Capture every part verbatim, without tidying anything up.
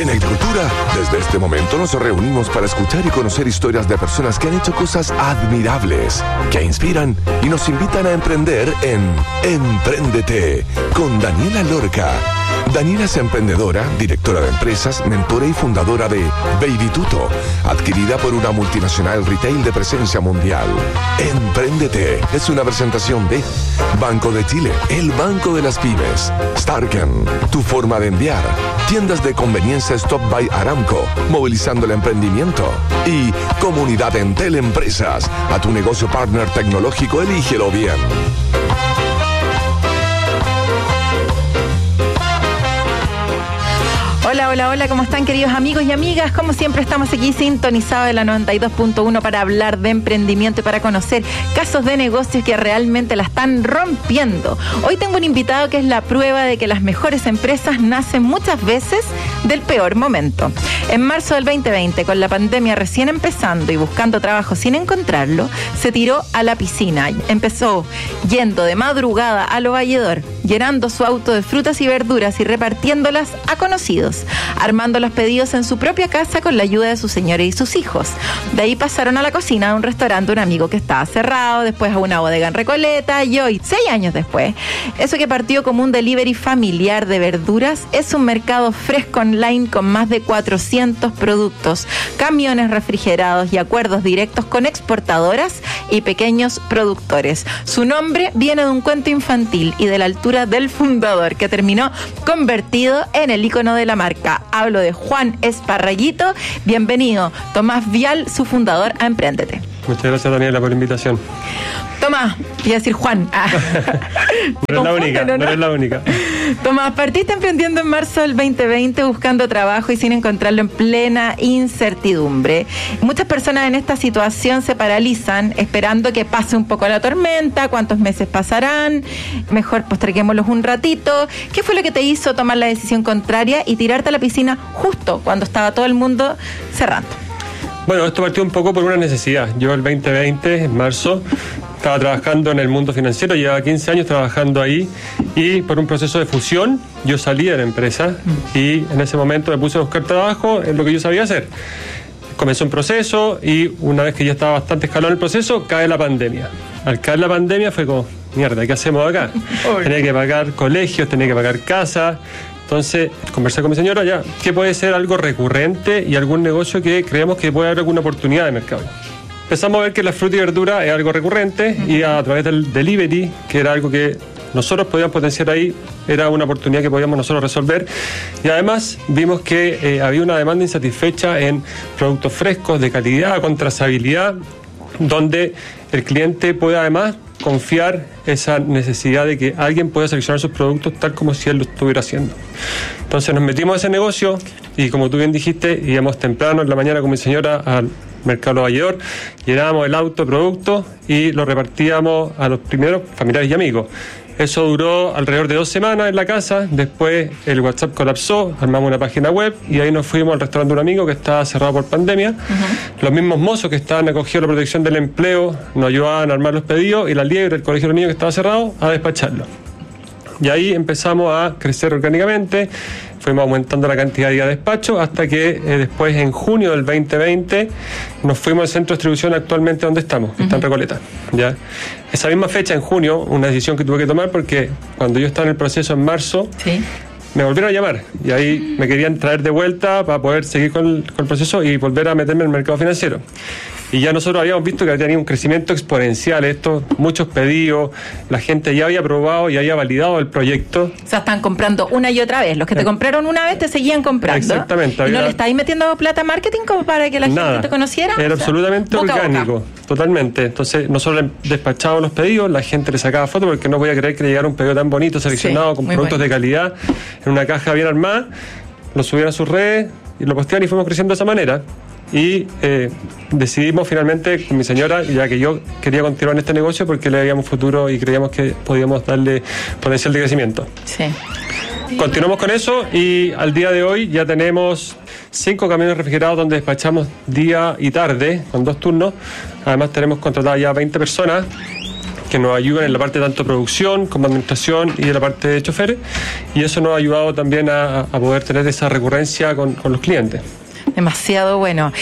En Agricultura, desde este momento nos reunimos para escuchar y conocer historias de personas que han hecho cosas admirables, que inspiran y nos invitan a emprender en Empréndete con Daniela Lorca. Daniela es emprendedora, directora de empresas, mentora y fundadora de Baby Tuto, adquirida por una multinacional retail de presencia mundial. Empréndete es una presentación de Banco de Chile, el banco de las pymes. Starken, tu forma de enviar. Tiendas de conveniencia Stop by Aramco, movilizando el emprendimiento. Y Comunidad Entel Empresas, a tu negocio partner tecnológico, elígelo bien. Hola, hola, hola, ¿cómo están, queridos amigos y amigas? Como siempre estamos aquí sintonizados en la noventa y dos punto uno para hablar de emprendimiento y para conocer casos de negocios que realmente la están rompiendo. Hoy tengo un invitado que es la prueba de que las mejores empresas nacen muchas veces del peor momento. En marzo del veinte veinte, con la pandemia recién empezando y buscando trabajo sin encontrarlo, se tiró a la piscina. Empezó yendo de madrugada a Lo Valledor, llenando su auto de frutas y verduras y repartiéndolas a conocidos, armando los pedidos en su propia casa con la ayuda de su señora y sus hijos. De ahí pasaron a la cocina de un restaurante de un amigo que estaba cerrado, después a una bodega en Recoleta y hoy, seis años después, eso que partió como un delivery familiar de verduras es un mercado fresco online con más de cuatrocientos productos, camiones refrigerados y acuerdos directos con exportadoras y pequeños productores. Su nombre viene de un cuento infantil y de la altura del fundador, que terminó convertido en el ícono de la marca. Hablo de Juan Esparraguito. Bienvenido, Tomás Vial, su fundador, a Empréndete. Muchas gracias, Daniela, por la invitación. Tomás, voy a decir Juan. Ah. no eres la única, no, no eres la única. Tomás, partiste emprendiendo en marzo del veinte veinte buscando trabajo y sin encontrarlo en plena incertidumbre. Muchas personas en esta situación se paralizan esperando que pase un poco la tormenta, cuántos meses pasarán, mejor posterguémoslos un ratito. ¿Qué fue lo que te hizo tomar la decisión contraria y tirarte a la piscina justo cuando estaba todo el mundo cerrando? Bueno, esto partió un poco por una necesidad. Yo el veinte veinte, en marzo, estaba trabajando en el mundo financiero, llevaba quince años trabajando ahí y por un proceso de fusión yo salí de la empresa y en ese momento me puse a buscar trabajo en lo que yo sabía hacer. Comenzó un proceso y una vez que ya estaba bastante escalado en el proceso, cae la pandemia. Al caer la pandemia fue como, mierda, ¿qué hacemos acá? Tenía que pagar colegios, tenía que pagar casa. Entonces, conversé con mi señora, ya, ¿qué puede ser algo recurrente y algún negocio que creemos que puede haber alguna oportunidad de mercado? Empezamos a ver que la fruta y verdura es algo recurrente y a través del delivery, que era algo que nosotros podíamos potenciar ahí, era una oportunidad que podíamos nosotros resolver. Y además vimos que eh, había una demanda insatisfecha en productos frescos, de calidad, con trazabilidad, donde el cliente puede además confiar esa necesidad de que alguien pueda seleccionar sus productos tal como si él lo estuviera haciendo. Entonces nos metimos a ese negocio y, como tú bien dijiste, íbamos temprano en la mañana con mi señora al mercado Lo Valledor, llenábamos el auto, productos y lo repartíamos a los primeros familiares y amigos. Eso duró alrededor de dos semanas en la casa, después el WhatsApp colapsó, armamos una página web y ahí nos fuimos al restaurante de un amigo que estaba cerrado por pandemia. Uh-huh. Los mismos mozos que estaban acogidos a la protección del empleo nos ayudaban a armar los pedidos y la liebre, el colegio de los niños que estaba cerrado, a despacharlo. Y ahí empezamos a crecer orgánicamente, fuimos aumentando la cantidad de días de despacho hasta que eh, después, en junio del veinte veinte, nos fuimos al centro de distribución actualmente donde estamos, que uh-huh. está en Recoleta. ¿Ya? Esa misma fecha, en junio, una decisión que tuve que tomar porque cuando yo estaba en el proceso en marzo, ¿sí?, me volvieron a llamar y ahí me querían traer de vuelta para poder seguir con el, con el proceso y volver a meterme en el mercado financiero. Y ya nosotros habíamos visto que tenía un crecimiento exponencial, esto, muchos pedidos, la gente ya había probado y había validado el proyecto. O sea, están comprando una y otra vez. Los que te compraron una vez te seguían comprando. Exactamente. ¿Y no le estáis metiendo plata a marketing como para que la Nada, gente te conociera? Era, o sea, absolutamente boca orgánico, boca. Totalmente. Entonces nosotros despachábamos los pedidos, la gente le sacaba fotos porque no podía creer que le llegara un pedido tan bonito, seleccionado, sí, con productos bueno. de calidad, en una caja bien armada, lo subían a sus redes y lo posteaban y fuimos creciendo de esa manera. Y eh, decidimos finalmente con mi señora, ya que yo quería continuar en este negocio porque le veíamos futuro y creíamos que podíamos darle potencial de crecimiento. Sí. Continuamos con eso y al día de hoy ya tenemos cinco camiones refrigerados donde despachamos día y tarde con dos turnos. Además tenemos contratadas ya veinte personas que nos ayudan en la parte de tanto producción como administración y de la parte de choferes, y eso nos ha ayudado también a, a poder tener esa recurrencia con, con los clientes. Demasiado bueno.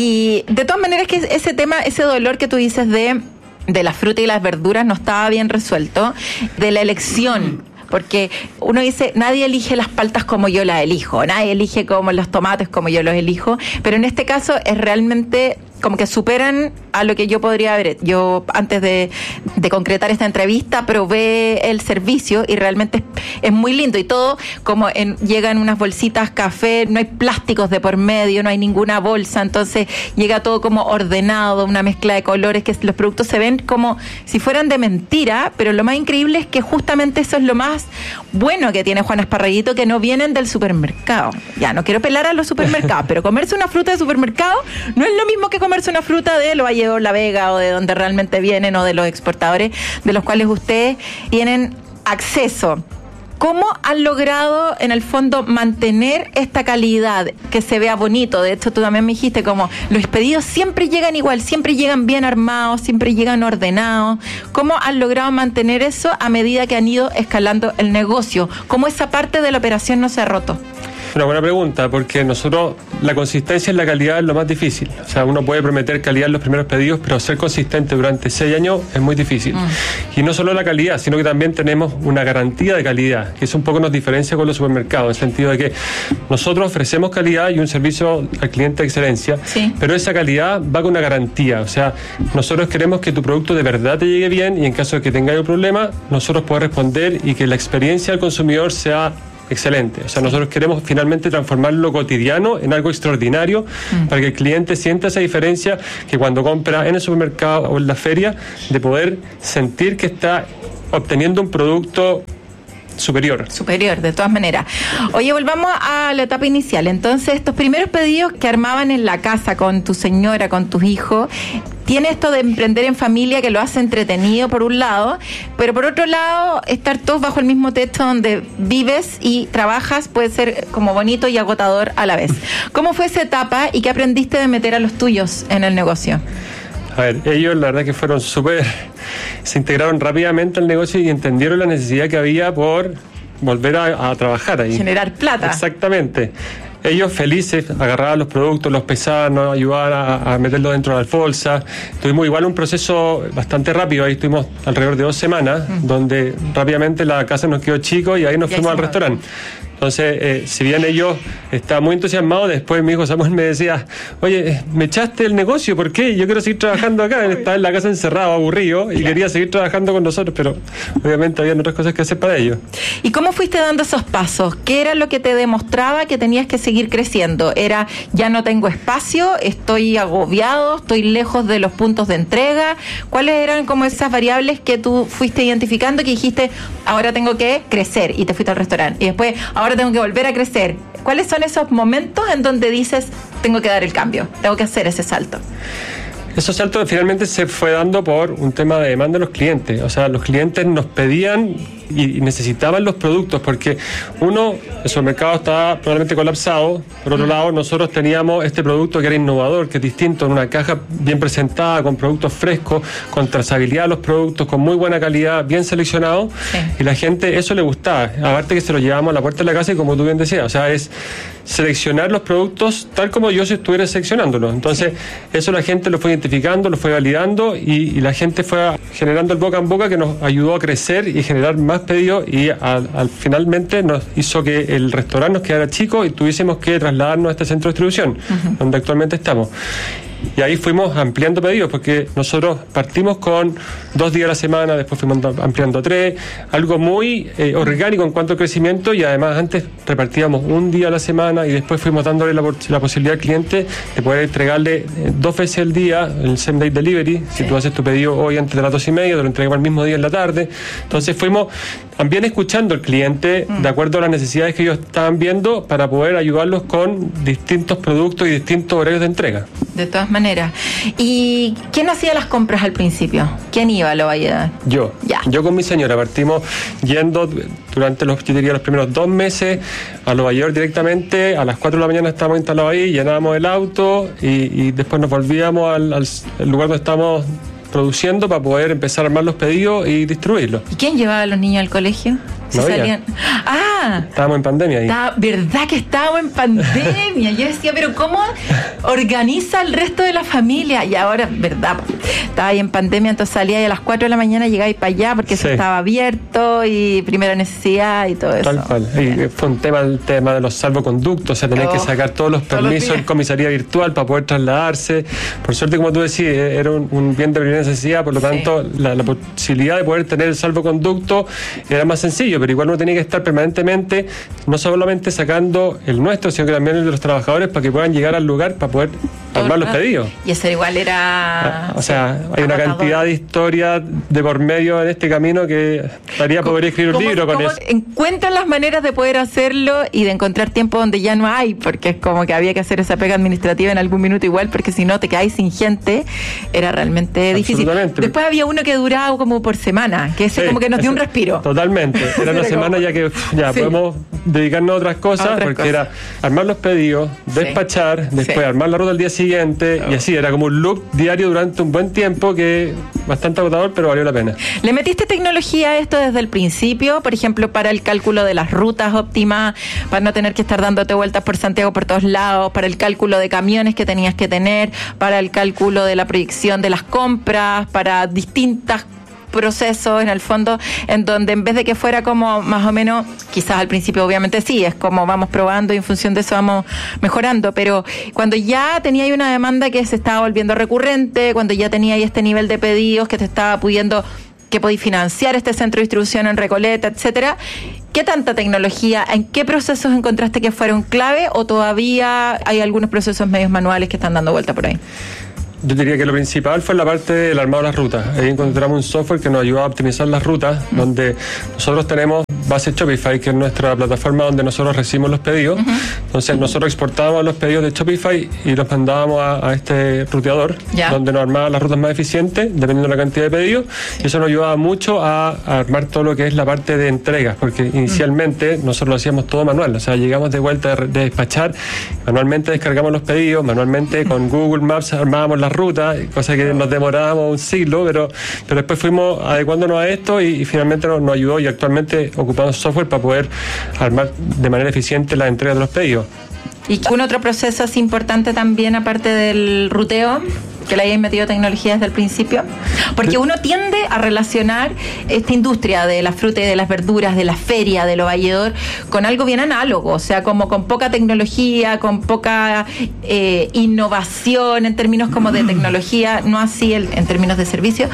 Y de todas maneras que ese tema, ese dolor que tú dices de, de la fruta y las verduras no estaba bien resuelto, de la elección. Porque uno dice, nadie elige las paltas como yo las elijo, nadie elige como los tomates como yo los elijo, pero en este caso es realmente como que superan a lo que yo podría haber. Yo, antes de, de concretar esta entrevista, probé el servicio y realmente es, es muy lindo. Y todo como en, llega en unas bolsitas café, no hay plásticos de por medio, no hay ninguna bolsa, entonces llega todo como ordenado, una mezcla de colores, que los productos se ven como si fueran de mentira, pero lo más increíble es que justamente eso es lo más bueno que tiene Juan Esparraguito, que no vienen del supermercado. Ya, no quiero pelar a los supermercados, pero comerse una fruta de supermercado no es lo mismo que comerse una fruta de lo Valle de La Vega o de donde realmente vienen, o de los exportadores de los cuales ustedes tienen acceso. ¿Cómo han logrado, en el fondo, mantener esta calidad, que se vea bonito? De hecho, tú también me dijiste como los pedidos siempre llegan igual, siempre llegan bien armados, siempre llegan ordenados. ¿Cómo han logrado mantener eso a medida que han ido escalando el negocio? ¿Cómo esa parte de la operación no se ha roto? Una buena pregunta, porque nosotros, la consistencia en la calidad es lo más difícil. O sea, uno puede prometer calidad en los primeros pedidos, pero ser consistente durante seis años es muy difícil. Mm. Y no solo la calidad, sino que también tenemos una garantía de calidad, que eso un poco nos diferencia con los supermercados, en el sentido de que nosotros ofrecemos calidad y un servicio al cliente de excelencia, sí, pero esa calidad va con una garantía. O sea, nosotros queremos que tu producto de verdad te llegue bien, y en caso de que tenga un problema, nosotros podamos responder y que la experiencia del consumidor sea excelente. O sea, nosotros queremos finalmente transformar lo cotidiano en algo extraordinario, mm. para que el cliente sienta esa diferencia que cuando compra en el supermercado o en la feria, de poder sentir que está obteniendo un producto superior. Superior, de todas maneras. Oye, volvamos a la etapa inicial. Entonces, estos primeros pedidos que armaban en la casa con tu señora, con tus hijos, tiene esto de emprender en familia que lo hace entretenido por un lado, pero por otro lado, estar todos bajo el mismo techo donde vives y trabajas puede ser como bonito y agotador a la vez. ¿Cómo fue esa etapa y qué aprendiste de meter a los tuyos en el negocio? A ver, ellos la verdad que fueron súper, se integraron rápidamente al negocio y entendieron la necesidad que había por volver a, a trabajar ahí. Generar plata. Exactamente. Ellos felices, agarraban los productos, los pesaban, nos ayudaban a, a meterlos dentro de la bolsa. Tuvimos igual un proceso bastante rápido, ahí estuvimos alrededor de dos semanas, mm. donde rápidamente la casa nos quedó chico y ahí nos y fuimos al restaurante. Entonces, eh, si bien ellos estaban muy entusiasmados, después mi hijo Samuel me decía, oye, me echaste el negocio, ¿por qué? Yo quiero seguir trabajando acá. Él estaba en la casa encerrado, aburrido, y claro, quería seguir trabajando con nosotros, pero obviamente había otras cosas que hacer para ellos. ¿Y cómo fuiste dando esos pasos? ¿Qué era lo que te demostraba que tenías que seguir creciendo? ¿Era, ya no tengo espacio, estoy agobiado, estoy lejos de los puntos de entrega? ¿Cuáles eran como esas variables que tú fuiste identificando, que dijiste, ahora tengo que crecer, y te fuiste al restaurante? Y después, ahora tengo que volver a crecer. ¿Cuáles son esos momentos en donde dices, tengo que dar el cambio, tengo que hacer ese salto? Esos saltos finalmente se fue dando por un tema de demanda de los clientes. O sea, los clientes nos pedían y necesitaban los productos, porque uno, el supermercado estaba probablemente colapsado. Por otro lado, nosotros teníamos este producto que era innovador, que es distinto, en una caja bien presentada, con productos frescos, con trazabilidad de los productos, con muy buena calidad, bien seleccionado, sí, y la gente eso le gustaba. Aparte que se lo llevamos a la puerta de la casa, y como tú bien decías, o sea, es seleccionar los productos tal como yo si estuviera seleccionándolos. Entonces, sí, eso la gente lo fue identificando, lo fue validando, y, y la gente fue generando el boca en boca, que nos ayudó a crecer y generar más pedidos, y al, al finalmente nos hizo que el restaurante nos quedara chico y tuviésemos que trasladarnos a este centro de distribución, uh-huh, donde actualmente estamos. Y ahí fuimos ampliando pedidos, porque nosotros partimos con dos días a la semana, después fuimos ampliando a tres, algo muy eh, orgánico en cuanto a crecimiento, y además antes repartíamos un día a la semana, y después fuimos dándole la, la posibilidad al cliente de poder entregarle eh, dos veces al día el same day delivery. Sí. Si tú haces tu pedido hoy antes de las dos y media, te lo entregamos el mismo día en la tarde. Entonces fuimos también escuchando al cliente mm. de acuerdo a las necesidades que ellos estaban viendo, para poder ayudarlos con distintos productos y distintos horarios de entrega. De todas maneras. ¿Y quién hacía las compras al principio? ¿Quién iba a Lo Valledad? Yo. Ya. Yo con mi señora partimos yendo durante los, yo diría, los primeros dos meses a Lo Valledor directamente. A las cuatro de la mañana estábamos instalados ahí, llenábamos el auto, y, y después nos volvíamos al, al, al lugar donde estábamos produciendo para poder empezar a armar los pedidos y distribuirlos. ¿Y quién llevaba a los niños al colegio? Si no salían... Ah, estábamos en pandemia ahí. Está, ¿verdad que estábamos en pandemia? Yo decía, pero ¿cómo organiza el resto de la familia? Y ahora, ¿verdad? Estaba ahí en pandemia, entonces salía ahí a las cuatro de la mañana, llegaba ahí para allá porque sí. eso estaba abierto y primera necesidad y todo eso. Tal cual. Y fue un tema, el tema de los salvoconductos, o sea, tenía oh, que sacar todos los permisos en comisaría virtual para poder trasladarse. Por suerte, como tú decís, era un, un bien de primera necesidad, por lo tanto, sí. la, la posibilidad de poder tener el salvoconducto era más sencillo, pero igual uno tenía que estar permanentemente, no solamente sacando el nuestro, sino que también el de los trabajadores para que puedan llegar al lugar para poder armar los pedidos. Y eso igual era... Ah, o sea, sí, hay una agotador. Cantidad de historias de por medio en este camino que daría poder escribir un libro con eso. Encuentran las maneras de poder hacerlo y de encontrar tiempo donde ya no hay, porque es como que había que hacer esa pega administrativa en algún minuto igual, porque si no te quedáis sin gente, era realmente difícil. Después había uno que duraba como por semana, que ese sí, como que nos dio un respiro. Totalmente. Era una semana ya que ya sí. podemos dedicarnos a otras cosas, a otras porque cosas. Era armar los pedidos, despachar, sí. después sí. armar la ruta al día siguiente, claro. y así era como un loop diario durante un buen tiempo que bastante agotador, pero valió la pena. ¿Le metiste tecnología a esto desde el principio? Por ejemplo, para el cálculo de las rutas óptimas, para no tener que estar dándote vueltas por Santiago por todos lados, para el cálculo de camiones que tenías que tener, para el cálculo de la proyección de las compras, para distintas procesos en el fondo, en donde en vez de que fuera como más o menos, quizás al principio obviamente sí, es como vamos probando y en función de eso vamos mejorando, pero cuando ya tenía ahí una demanda que se estaba volviendo recurrente, cuando ya tenía ahí este nivel de pedidos que te estaba pudiendo, que podéis financiar este centro de distribución en Recoleta, etcétera, ¿qué tanta tecnología, en qué procesos encontraste que fueron clave o todavía hay algunos procesos medios manuales que están dando vuelta por ahí? Yo diría que lo principal fue la parte del armado de las rutas. Ahí encontramos un software que nos ayuda a optimizar las rutas, uh-huh. donde nosotros tenemos base Shopify, que es nuestra plataforma donde nosotros recibimos los pedidos. Uh-huh. Entonces nosotros exportábamos los pedidos de Shopify y los mandábamos a, a este ruteador, yeah. donde nos armaba las rutas más eficientes, dependiendo de la cantidad de pedidos. Y eso nos ayudaba mucho a, a armar todo lo que es la parte de entregas, porque inicialmente uh-huh. nosotros lo hacíamos todo manual. O sea, llegamos de vuelta de, de despachar, manualmente descargamos los pedidos, manualmente con Google Maps armábamos las ruta, cosa que nos demorábamos un siglo, pero, pero después fuimos adecuándonos a esto y, y finalmente nos, nos ayudó y actualmente ocupamos software para poder armar de manera eficiente la entrega de los pedidos. ¿Y un otro proceso es importante también aparte del ruteo? Que le hayan metido tecnología desde el principio, porque uno tiende a relacionar esta industria de la fruta y de las verduras, de la feria, de lo valledor, con algo bien análogo, o sea, como con poca tecnología, con poca eh, innovación en términos como de tecnología, no así el, en términos de servicio,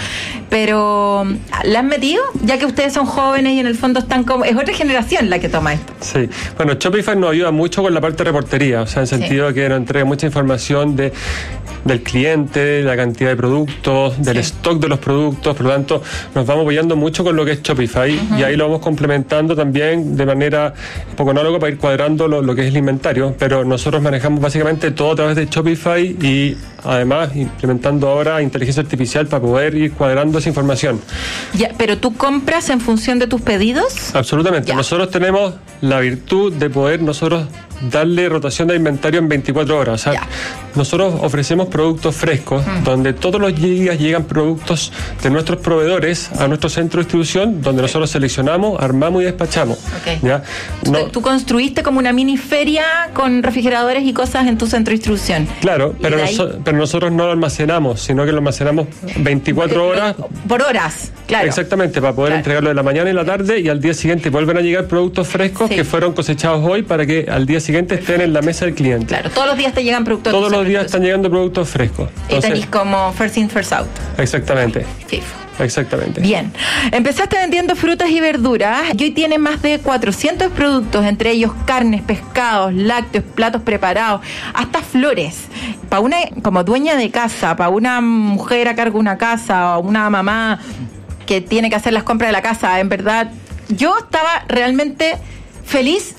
pero ¿la han metido? Ya que ustedes son jóvenes y en el fondo están como, es otra generación la que toma esto. Sí, bueno, Shopify nos ayuda mucho con la parte de reportería, o sea, en el sentido sí. que nos entrega mucha información de del cliente, la cantidad de productos, del sí. stock de los productos, por lo tanto nos vamos apoyando mucho con lo que es Shopify uh-huh. y ahí lo vamos complementando también de manera un poco análoga para ir cuadrando lo, lo que es el inventario, pero nosotros manejamos básicamente todo a través de Shopify y además implementando ahora inteligencia artificial para poder ir cuadrando esa información. Ya, pero ¿tú compras en función de tus pedidos? Absolutamente, ya. Nosotros tenemos la virtud de poder nosotros darle rotación de inventario en veinticuatro horas, o sea, ya. nosotros ofrecemos productos frescos, mm. donde todos los días llegan productos de nuestros proveedores a nuestro centro de distribución, donde okay. nosotros seleccionamos, armamos y despachamos. Okay. ¿Ya? No, ¿Tú, tú construiste como una mini feria con refrigeradores y cosas en tu centro de distribución? Claro, pero, noso- pero nosotros no lo almacenamos, sino que lo almacenamos veinticuatro horas. Por horas, claro. Exactamente, para poder claro. entregarlo de la mañana y la tarde, y al día siguiente vuelven a llegar productos frescos sí. que fueron cosechados hoy para que al día siguiente estén en la mesa del cliente. Claro, todos los días te llegan productos Todos los días están llegando productos frescos. Entonces, y tenéis como first in, first out. Exactamente. Sí. Exactamente. Bien. Empezaste vendiendo frutas y verduras y hoy tienes más de cuatrocientos productos, entre ellos carnes, pescados, lácteos, platos preparados, hasta flores. Para una, como dueña de casa, para una mujer a cargo de una casa o una mamá que tiene que hacer las compras de la casa, en verdad, yo estaba realmente feliz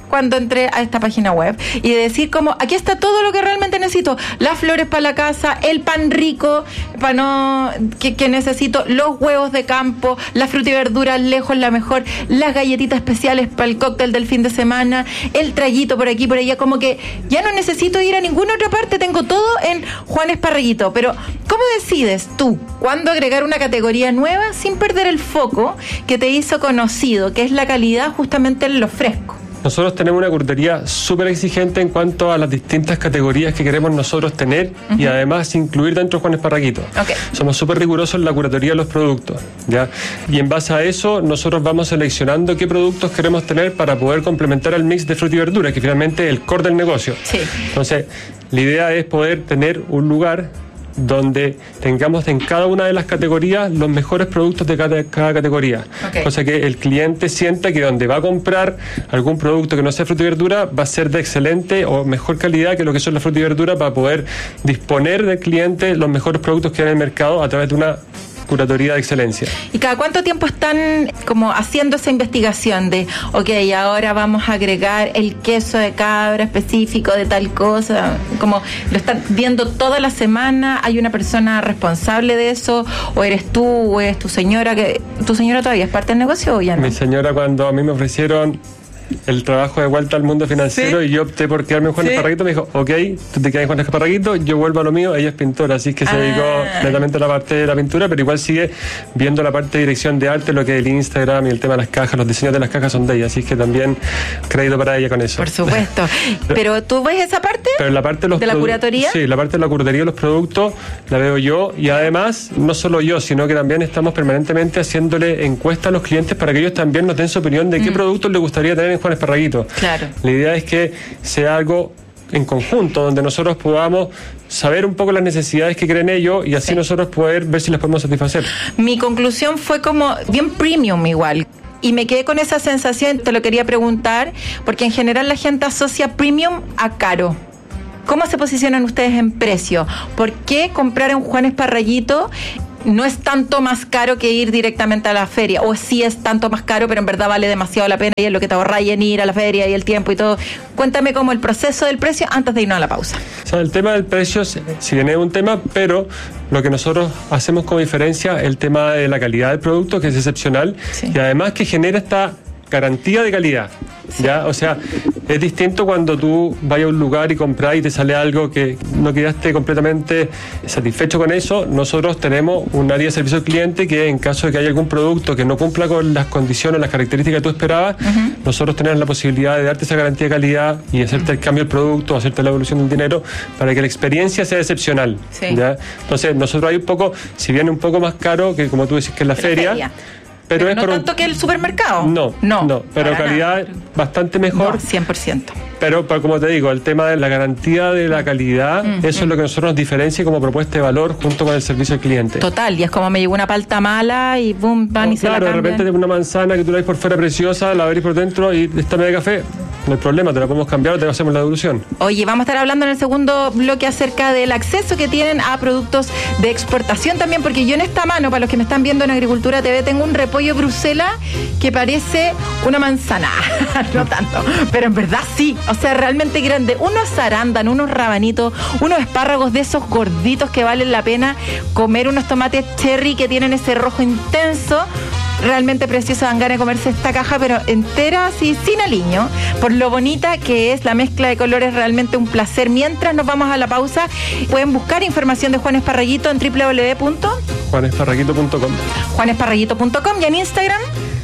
cuando entré a esta página web y de decir como, aquí está todo lo que realmente necesito, las flores para la casa, el pan rico para no que, que necesito, los huevos de campo, la fruta y verdura lejos la mejor, las galletitas especiales para el cóctel del fin de semana, el traguito por aquí por allá, como que ya no necesito ir a ninguna otra parte, tengo todo en Juan Esparraguito. Pero ¿cómo decides tú cuándo agregar una categoría nueva sin perder el foco que te hizo conocido, que es la calidad justamente en lo fresco? Nosotros tenemos una curaduría súper exigente en cuanto a las distintas categorías que queremos nosotros tener uh-huh. y además incluir dentro de Juan Esparraguito. Okay. Somos súper rigurosos en la curatoría de los productos, ¿ya? Y en base a eso nosotros vamos seleccionando qué productos queremos tener para poder complementar al mix de fruta y verdura, que finalmente es el core del negocio. Sí. Entonces, la idea es poder tener un lugar donde tengamos en cada una de las categorías los mejores productos de cada, cada categoría. Okay. Cosa que el cliente sienta que donde va a comprar algún producto que no sea fruta y verdura va a ser de excelente o mejor calidad que lo que son las frutas y verduras, para poder disponer del cliente los mejores productos que hay en el mercado a través de una curatoría de excelencia. ¿Y cada cuánto tiempo están como haciendo esa investigación de, ok, ahora vamos a agregar el queso de cabra específico de tal cosa? Como lo están viendo toda la semana, ¿hay una persona responsable de eso? ¿O eres tú o es tu señora? Que ¿Tu señora todavía es parte del negocio o ya no? Mi señora, cuando a mí me ofrecieron el trabajo de vuelta al mundo financiero, ¿sí? Y yo opté por quedarme en Juan ¿Sí? Esparraguito, me dijo, ok, tú te quedas en Juan Esparraguito, yo vuelvo a lo mío. Ella es pintora, así que ah. se dedicó netamente a la parte de la pintura, pero igual sigue viendo la parte de dirección de arte, lo que es el Instagram y el tema de las cajas, los diseños de las cajas son de ella, así que también crédito para ella con eso. Por supuesto. Pero ¿tú ves esa parte? Pero la parte de, los ¿De la produ- curatoría? Sí, la parte de la curatoría de los productos la veo yo, y además, no solo yo, sino que también estamos permanentemente haciéndole encuestas a los clientes para que ellos también nos den su opinión de qué mm. productos les gustaría tener en Juan Esparraguito. Claro. La idea es que sea algo en conjunto, donde nosotros podamos saber un poco las necesidades que creen ellos y así sí. nosotros poder ver si las podemos satisfacer. Mi conclusión fue como bien premium igual. Y me quedé con esa sensación, te lo quería preguntar, porque en general la gente asocia premium a caro. ¿Cómo se posicionan ustedes en precio? ¿Por qué comprar en Juan Esparraguito no es tanto más caro que ir directamente a la feria? O sí es tanto más caro, pero en verdad vale demasiado la pena y es lo que te ahorráis en ir a la feria y el tiempo y todo. Cuéntame cómo el proceso del precio antes de irnos a la pausa. O sea, el tema del precio, si bien es un tema, pero lo que nosotros hacemos como diferencia, el tema de la calidad del producto, que es excepcional, sí. y además que genera esta garantía de calidad. Sí. ¿Ya? O sea, es distinto cuando tú vayas a un lugar y compras y te sale algo que no quedaste completamente satisfecho con eso. Nosotros tenemos un área de servicio al cliente que en caso de que haya algún producto que no cumpla con las condiciones, las características que tú esperabas, uh-huh. nosotros tenemos la posibilidad de darte esa garantía de calidad y hacerte el cambio del producto, hacerte la evolución del dinero para que la experiencia sea excepcional. Sí. ¿Ya? Entonces, nosotros hay un poco, si viene un poco más caro que como tú decís que es la feria, feria. Pero, pero es no por tanto un... que el supermercado. No, no, no pero calidad nada. Bastante mejor. No, cien por ciento. Pero, pero como te digo, el tema de la garantía de la calidad, mm, eso mm. es lo que nosotros nos diferencia como propuesta de valor junto con el servicio al cliente. Total, y es como me llegó una palta mala y boom, van no, y se claro, la cambian. De repente una manzana que tú la ves por fuera preciosa, la abrís por dentro y esta media de café, no hay problema, te la podemos cambiar o te hacemos la devolución. Oye, vamos a estar hablando en el segundo bloque acerca del acceso que tienen a productos de exportación también, porque yo en esta mano, para los que me están viendo en Agricultura T V, tengo un repollo Bruselas que parece una manzana. No tanto, pero en verdad sí, o sea, realmente grande. Unos arándanos, unos rabanitos, unos espárragos de esos gorditos que valen la pena comer, unos tomates cherry que tienen ese rojo intenso. Realmente precioso, dan ganas de comerse esta caja, pero entera, así, sin aliño, por lo bonita que es la mezcla de colores, realmente un placer. Mientras nos vamos a la pausa, pueden buscar información de Juan Esparraguito en doble u doble u doble u punto juan esparraguito punto com juan esparraguito punto com y en Instagram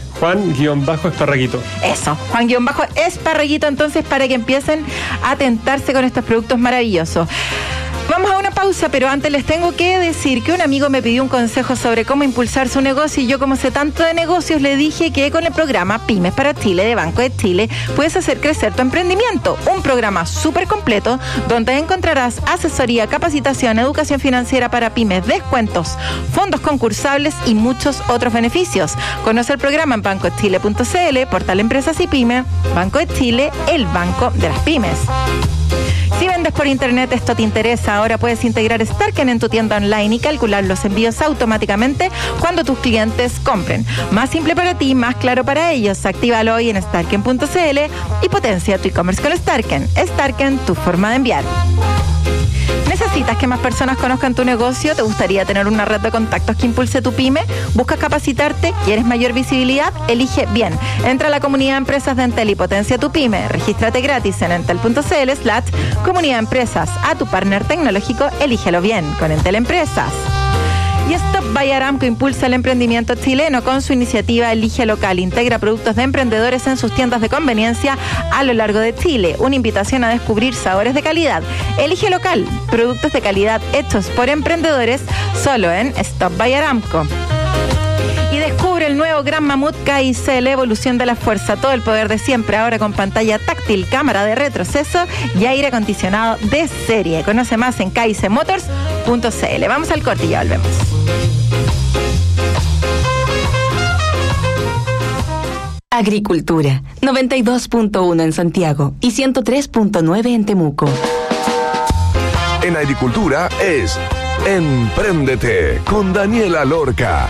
Juan-Esparraguito. Eso, Juan-Esparraguito, entonces, para que empiecen a tentarse con estos productos maravillosos. Vamos a una pausa, pero antes les tengo que decir que un amigo me pidió un consejo sobre cómo impulsar su negocio y yo, como sé tanto de negocios, le dije que con el programa Pymes para Chile de Banco de Chile puedes hacer crecer tu emprendimiento. Un programa súper completo donde encontrarás asesoría, capacitación, educación financiera para pymes, descuentos, fondos concursables y muchos otros beneficios. Conoce el programa en banco de chile punto c l, portal Empresas y Pymes. Banco de Chile, el banco de las pymes. Si vendes por internet, esto te interesa. Ahora puedes integrar Starken en tu tienda online y calcular los envíos automáticamente cuando tus clientes compren. Más simple para ti, más claro para ellos. Actívalo hoy en starken punto c l y potencia tu e-commerce con Starken. Starken, tu forma de enviar. ¿Necesitas que más personas conozcan tu negocio? ¿Te gustaría tener una red de contactos que impulse tu pyme? ¿Buscas capacitarte? ¿Quieres mayor visibilidad? Elige bien. Entra a la comunidad de empresas de Entel y potencia tu pyme. Regístrate gratis en entel punto c l slash comunidad de empresas. A tu partner tecnológico, elígelo bien con Entel Empresas. Y Stop by Aramco impulsa el emprendimiento chileno con su iniciativa Elige Local. Integra productos de emprendedores en sus tiendas de conveniencia a lo largo de Chile. Una invitación a descubrir sabores de calidad. Elige Local, productos de calidad hechos por emprendedores solo en Stop by Aramco. Y descubre el nuevo Gran Mamut K I C, la evolución de la fuerza, todo el poder de siempre, ahora con pantalla táctil, cámara de retroceso y aire acondicionado de serie. Conoce más en k i c motors punto c l. Vamos al corte y ya volvemos. Agricultura, noventa y dos punto uno en Santiago y ciento tres punto nueve en Temuco. En Agricultura es Empréndete con Daniela Lorca.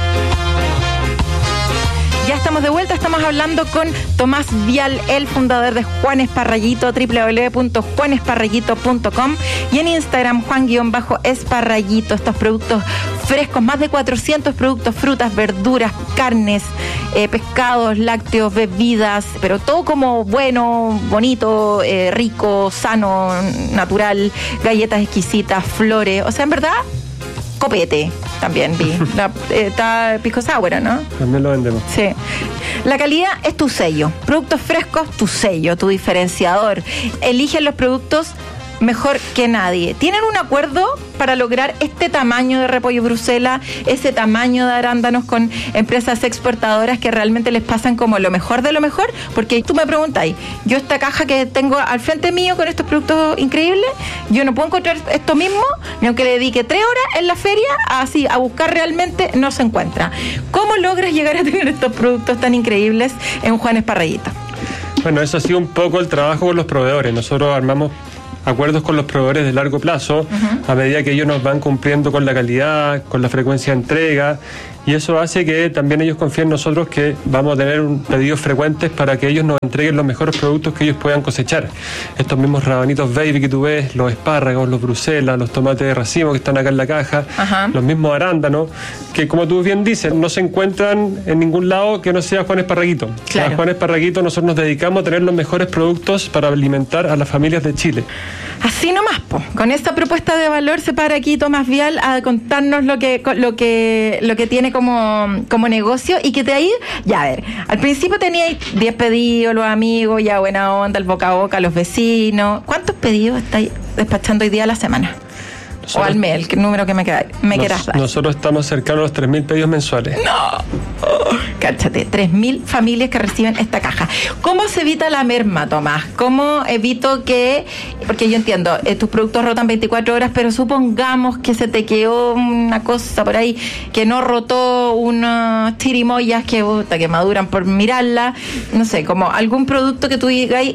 Ya estamos de vuelta, estamos hablando con Tomás Vial, el fundador de Juan Esparrayito, doble u doble u doble u punto juan esparrayito punto com, y en Instagram Juan-Esparrayito. Estos productos frescos, más de cuatrocientos productos, frutas, verduras, carnes, eh, pescados, lácteos, bebidas, pero todo como bueno, bonito, eh, rico, sano, natural, galletas exquisitas, flores, o sea, en verdad, copete. También vi. La, eh, está pisco sour, ¿no? También lo vendemos. Sí. La calidad es tu sello. Productos frescos, tu sello, tu diferenciador. Eligen los productos mejor que nadie. ¿Tienen un acuerdo para lograr este tamaño de repollo Bruselas, ese tamaño de arándanos con empresas exportadoras que realmente les pasan como lo mejor de lo mejor? Porque tú me preguntas, yo esta caja que tengo al frente mío con estos productos increíbles, yo no puedo encontrar esto mismo, ni aunque le dedique tres horas en la feria, así, a buscar realmente, no se encuentra. ¿Cómo logras llegar a tener estos productos tan increíbles en Juan Esparrayito? Bueno, eso ha sido un poco el trabajo con los proveedores. Nosotros armamos acuerdos con los proveedores de largo plazo, uh-huh. a medida que ellos nos van cumpliendo con la calidad, con la frecuencia de entrega, y eso hace que también ellos confíen en nosotros que vamos a tener un pedidos frecuentes para que ellos nos entreguen los mejores productos que ellos puedan cosechar. Estos mismos rabanitos baby que tú ves, los espárragos, los bruselas, los tomates de racimo que están acá en la caja, uh-huh. los mismos arándanos, que como tú bien dices, no se encuentran en ningún lado que no sea Juan Esparrayito. Claro. A Juan Esparrayito nosotros nos dedicamos a tener los mejores productos para alimentar a las familias de Chile. Así nomás, po. Con esta propuesta de valor se para aquí Tomás Vial a contarnos lo que lo que lo que tiene como, como negocio y que te ha ido. Ya, a ver, al principio teníais diez pedidos, los amigos, ya buena onda, el boca a boca, los vecinos. ¿Cuántos pedidos estáis despachando hoy día a la semana? Nosotros, o al mes, el número que me, queda, me nos, quieras dar. Nosotros estamos cercanos a los tres mil pedidos mensuales. ¡No! Oh, cáchate, tres mil familias que reciben esta caja. ¿Cómo se evita la merma, Tomás? ¿Cómo evito que...? Porque yo entiendo, eh, tus productos rotan veinticuatro horas, pero supongamos que se te quedó una cosa por ahí, que no rotó unas chirimoyas que, puta, que maduran por mirarla. No sé, como algún producto que tú digas...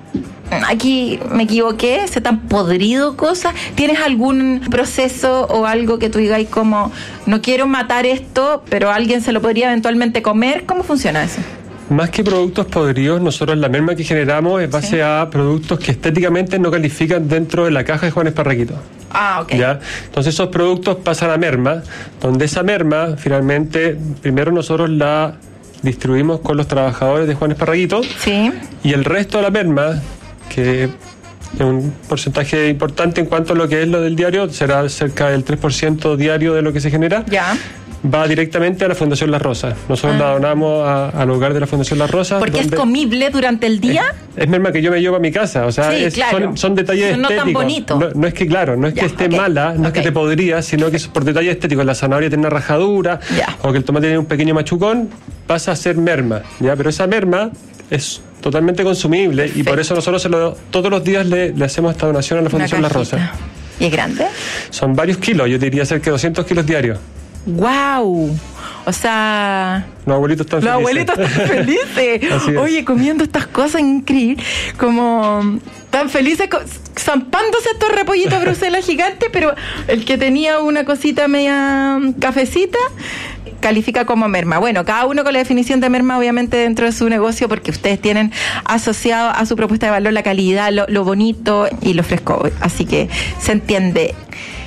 Aquí me equivoqué, se te han podrido cosas. ¿Tienes algún proceso o algo que tú digas como no quiero matar esto, pero alguien se lo podría eventualmente comer? ¿Cómo funciona eso? Más que productos podridos, nosotros la merma que generamos es base sí. a productos que estéticamente no califican dentro de la caja de Juan Esparrayito. Ah, ok. ¿Ya? Entonces esos productos pasan a merma, donde esa merma finalmente, primero nosotros la distribuimos con los trabajadores de Juan Esparrayito. Sí. Y el resto de la merma, que es un porcentaje importante en cuanto a lo que es lo del diario, será cerca del tres por ciento diario de lo que se genera, ya. va directamente a la Fundación Las Rosas. Nosotros ah. la donamos a, al hogar de la Fundación Las Rosas. ¿Porque es comible durante el día? Es, es merma que yo me llevo a mi casa, o sea, sí, es, claro. son, son detalles no estéticos. Tan bonito. No, no es que, claro, no es ya, que esté okay. mala, no okay. es que te podría, sino que es por detalles estéticos. La zanahoria tiene una rajadura, ya. o que el tomate tiene un pequeño machucón, pasa a ser merma, ¿ya? Pero esa merma es totalmente consumible. Perfecto. Y por eso nosotros se lo, todos los días le, le hacemos esta donación a la Fundación Las Rosas. ¿Y es grande? Son varios kilos, yo diría cerca de doscientos kilos diarios. ¡Guau! O sea... Los abuelitos están Los felices. abuelitos están felices. Oye, comiendo estas cosas increíbles. Como tan felices, co- zampándose estos repollitos Bruselas gigantes, pero el que tenía una cosita media cafecita califica como merma. Bueno, cada uno con la definición de merma, obviamente, dentro de su negocio, porque ustedes tienen asociado a su propuesta de valor la calidad, lo, lo bonito y lo fresco. Así que se entiende.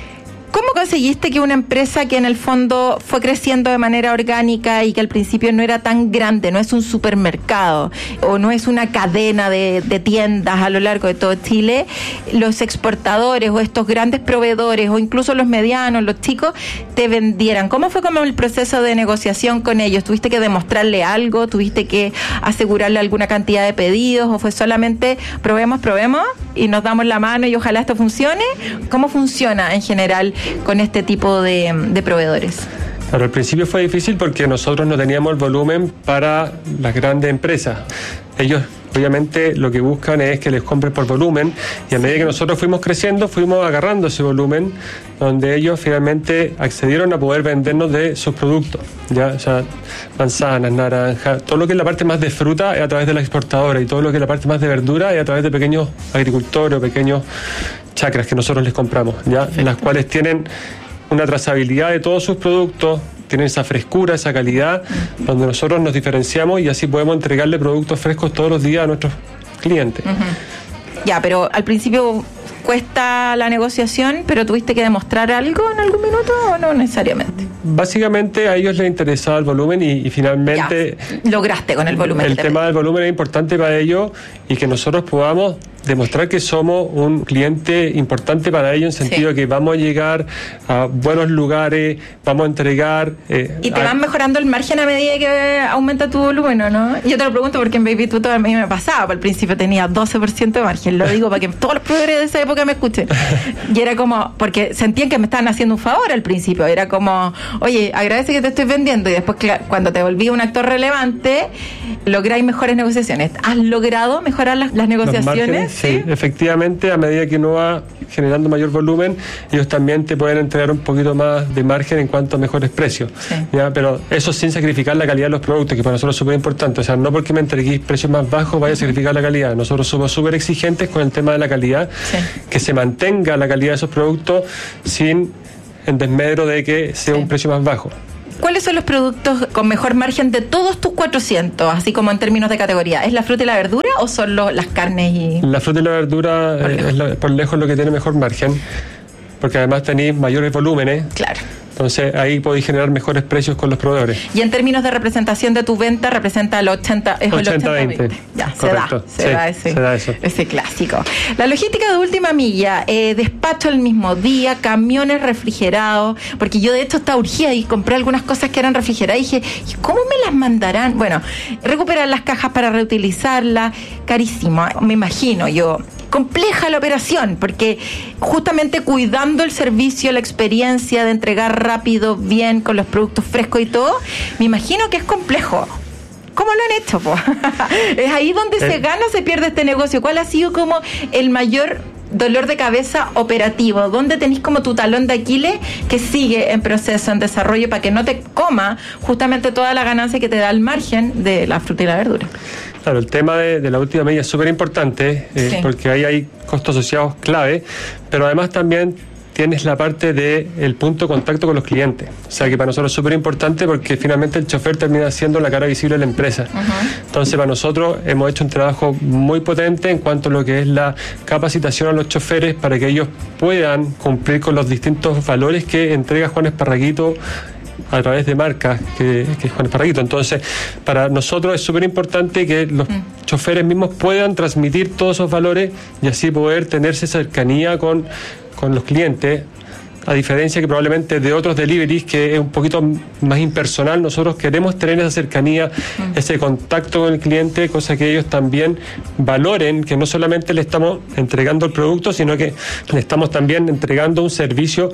¿Cómo conseguiste que una empresa que en el fondo fue creciendo de manera orgánica y que al principio no era tan grande, no es un supermercado o no es una cadena de, de tiendas a lo largo de todo Chile, los exportadores o estos grandes proveedores o incluso los medianos, los chicos, te vendieran? ¿Cómo fue como el proceso de negociación con ellos? ¿Tuviste que demostrarle algo? ¿Tuviste que asegurarle alguna cantidad de pedidos? ¿O fue solamente probemos, probemos y nos damos la mano y ojalá esto funcione? ¿Cómo funciona en general con este tipo de, de proveedores? Claro, al principio fue difícil porque nosotros no teníamos el volumen para las grandes empresas. Ellos obviamente lo que buscan es que les compren por volumen, y a medida que nosotros fuimos creciendo, fuimos agarrando ese volumen, donde ellos finalmente accedieron a poder vendernos de sus productos, ya, o sea, manzanas, naranjas, todo lo que es la parte más de fruta es a través de la exportadora, y todo lo que es la parte más de verdura es a través de pequeños agricultores o pequeños chacras que nosotros les compramos, ya, en las cuales tienen una trazabilidad de todos sus productos, tienen esa frescura, esa calidad, donde nosotros nos diferenciamos y así podemos entregarle productos frescos todos los días a nuestros clientes. Uh-huh. Ya, pero al principio cuesta la negociación, pero ¿tuviste que demostrar algo en algún minuto o no necesariamente? Básicamente a ellos les interesaba el volumen y, y finalmente... Ya, lograste con el volumen. El tema del volumen es importante para ellos y que nosotros podamos demostrar que somos un cliente importante para ellos, en sentido sí. que vamos a llegar a buenos lugares, vamos a entregar... Eh, y te a... van mejorando el margen a medida que aumenta tu volumen, ¿no? Yo te lo pregunto porque en Baby Tuto a mí me pasaba, al principio tenía doce por ciento de margen, lo digo para que todos los proveedores de esa época me escuchen. Y era como, porque sentían que me estaban haciendo un favor al principio, era como, oye, agradece que te estoy vendiendo, y después cuando te volví un actor relevante, lográis mejores negociaciones. ¿Has logrado mejorar las, las negociaciones? Sí, efectivamente, a medida que uno va generando mayor volumen, ellos también te pueden entregar un poquito más de margen en cuanto a mejores precios. Sí. ¿Ya? Pero eso sin sacrificar la calidad de los productos, que para nosotros es súper importante. O sea, no porque me entreguéis precios más bajos vaya a sacrificar la calidad. Nosotros somos súper exigentes con el tema de la calidad, sí. que se mantenga la calidad de esos productos sin en desmedro de que sea sí. un precio más bajo. ¿Cuáles son los productos con mejor margen de todos tus cuatrocientos, así como en términos de categoría? ¿Es la fruta y la verdura o son lo, las carnes y...? La fruta y la verdura por eh, es la, por lejos lo que tiene mejor margen, porque además tenéis mayores volúmenes. Claro. Entonces ahí podéis generar mejores precios con los proveedores. Y en términos de representación de tu venta, representa el ochenta, es el ochenta veinte. Ya, correcto. se da, se, sí, da ese, se da eso. ese clásico. La logística de última milla, eh, despacho el mismo día, camiones refrigerados, porque yo de hecho estaba urgida y compré algunas cosas que eran refrigeradas y dije, ¿cómo me las mandarán? Bueno, recuperar las cajas para reutilizarlas, carísimo, me imagino yo. Compleja la operación, porque justamente cuidando el servicio, la experiencia de entregar rápido, bien, con los productos frescos y todo, me imagino que es complejo. ¿Cómo lo han hecho, po? Es ahí donde eh. se gana o se pierde este negocio. ¿Cuál ha sido como el mayor dolor de cabeza operativo? ¿Dónde tenés como tu talón de Aquiles que sigue en proceso, en desarrollo, para que no te coma justamente toda la ganancia que te da el margen de la fruta y la verdura? Claro, el tema de, de la última milla es súper importante, eh, sí. porque ahí hay costos asociados clave, pero además también tienes la parte del punto de contacto con los clientes. O sea, que para nosotros es súper importante porque finalmente el chofer termina siendo la cara visible de la empresa. Uh-huh. Entonces, para nosotros hemos hecho un trabajo muy potente en cuanto a lo que es la capacitación a los choferes para que ellos puedan cumplir con los distintos valores que entrega Juan Esparraguito a través de marcas que, que es Juan Esparraguito. Entonces, para nosotros es súper importante que los mm. choferes mismos puedan transmitir todos esos valores y así poder tenerse cercanía con, con los clientes, a diferencia que probablemente de otros deliveries que es un poquito más impersonal. Nosotros queremos tener esa cercanía, mm. ese contacto con el cliente, cosa que ellos también valoren, que no solamente le estamos entregando el producto, sino que le estamos también entregando un servicio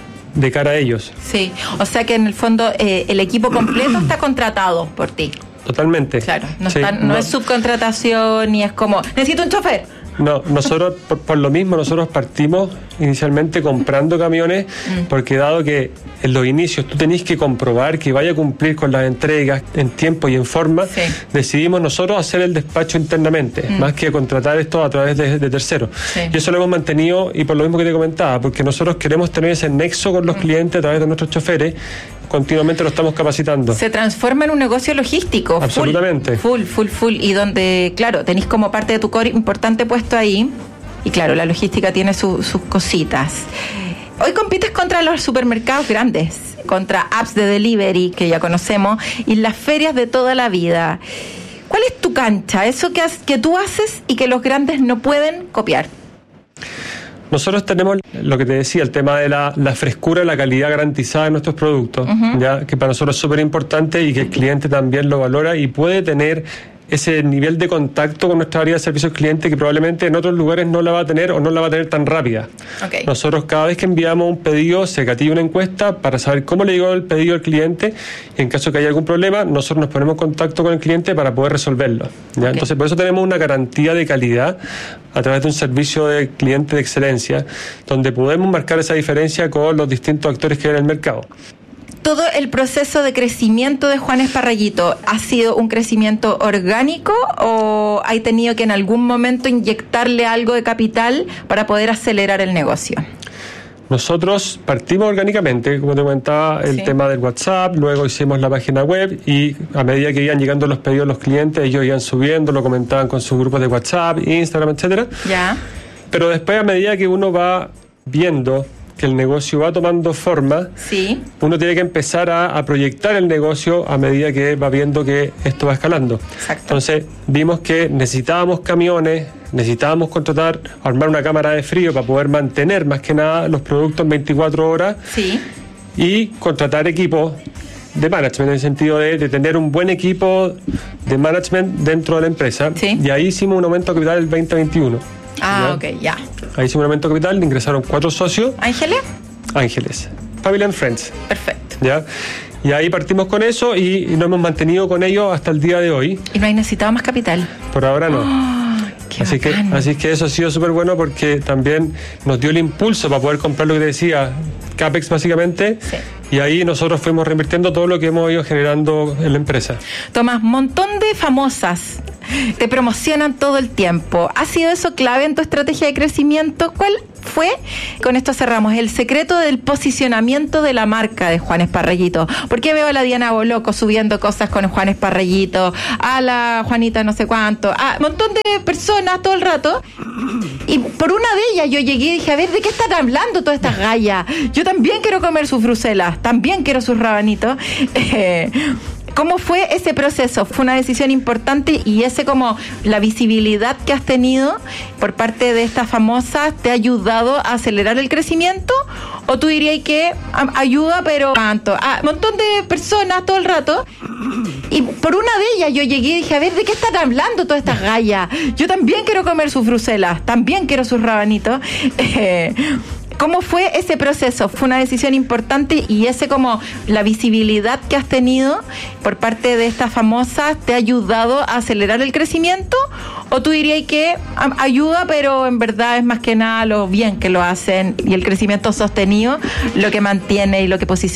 de cara a ellos. Sí, o sea que en el fondo eh, el equipo completo está contratado por ti. Totalmente. Claro, no, sí, está, no, no es subcontratación ni es como, necesito un chofer. No, nosotros, por, por lo mismo, nosotros partimos inicialmente comprando camiones, mm. porque dado que en los inicios tú tenés que comprobar que vaya a cumplir con las entregas en tiempo y en forma, sí. decidimos nosotros hacer el despacho internamente, mm. más que contratar esto a través de, de terceros. Sí. Y eso lo hemos mantenido, y por lo mismo que te comentaba, porque nosotros queremos tener ese nexo con los mm. clientes a través de nuestros choferes. Continuamente lo estamos capacitando. Se transforma en un negocio logístico. Absolutamente. Full, full, full, full. Y donde, claro, tenéis como parte de tu core importante puesto ahí. Y claro, la logística tiene su, sus cositas. Hoy compites contra los supermercados grandes, contra apps de delivery que ya conocemos y las ferias de toda la vida. ¿Cuál es tu cancha? Eso que, has, que tú haces y que los grandes no pueden copiar. Nosotros tenemos lo que te decía, el tema de la, la frescura y la calidad garantizada de nuestros productos, uh-huh. ya que para nosotros es súper importante y que el cliente también lo valora y puede tener ese nivel de contacto con nuestra área de servicio al cliente que probablemente en otros lugares no la va a tener o no la va a tener tan rápida. Okay. Nosotros cada vez que enviamos un pedido se gatilla una encuesta para saber cómo le llegó el pedido al cliente y en caso que haya algún problema nosotros nos ponemos en contacto con el cliente para poder resolverlo. ¿ya? Okay. Entonces por eso tenemos una garantía de calidad a través de un servicio de cliente de excelencia donde podemos marcar esa diferencia con los distintos actores que hay en el mercado. Todo el proceso de crecimiento de Juanes Parrallito, ¿ha sido un crecimiento orgánico o hay tenido que en algún momento inyectarle algo de capital para poder acelerar el negocio? Nosotros partimos orgánicamente, como te comentaba, el sí. tema del WhatsApp, luego hicimos la página web y a medida que iban llegando los pedidos los clientes, ellos iban subiendo, lo comentaban con sus grupos de WhatsApp, Instagram, etcétera. Ya. Pero después, a medida que uno va viendo que el negocio va tomando forma, sí. uno tiene que empezar a, a proyectar el negocio a medida que va viendo que esto va escalando. Exacto. Entonces vimos que necesitábamos camiones, necesitábamos contratar, armar una cámara de frío para poder mantener más que nada los productos en veinticuatro horas sí. y contratar equipos de management, en el sentido de, de tener un buen equipo de management dentro de la empresa. Sí. Y ahí hicimos un aumento de capital el veinte veintiuno. Ah, ¿ya? ok, ya. Ahí hicimos un aumento de capital, ingresaron cuatro socios. ¿Ángeles? Ángeles. Family and Friends. Perfecto. ¿Ya? Y ahí partimos con eso y, y nos hemos mantenido con ellos hasta el día de hoy. ¿Y no hay necesitado más capital? Por ahora no. Oh, qué así, que, así que eso ha sido súper bueno porque también nos dio el impulso para poder comprar lo que te decía, CAPEX básicamente. Sí. Y ahí nosotros fuimos reinvirtiendo todo lo que hemos ido generando en la empresa. Tomás, montón de famosas te promocionan todo el tiempo. ¿Ha sido eso clave en tu estrategia de crecimiento? ¿Cuál fue? Con esto cerramos. El secreto del posicionamiento de la marca de Juanes Parrallito. ¿Por qué veo a la Diana Boloco subiendo cosas con Juanes Parrallito? A la Juanita no sé cuánto. A un montón de personas todo el rato. Y por una de ellas yo llegué y dije, a ver, ¿de qué están hablando todas estas gallas? Yo también quiero comer sus bruselas. También quiero sus rabanitos. Eh... ¿Cómo fue ese proceso? ¿Fue una decisión importante y ese como la visibilidad que has tenido por parte de estas famosas te ha ayudado a acelerar el crecimiento? ¿O tú dirías que ayuda pero tanto? Ah, un montón de personas todo el rato y por una de ellas yo llegué y dije, a ver, ¿de qué están hablando todas estas gallas? Yo también quiero comer sus bruselas, también quiero sus rabanitos. Eh... ¿Cómo fue ese proceso? ¿Fue una decisión importante y ese como la visibilidad que has tenido por parte de estas famosas te ha ayudado a acelerar el crecimiento? ¿O tú dirías que ayuda, pero en verdad es más que nada lo bien que lo hacen y el crecimiento sostenido lo que mantiene y lo que posiciona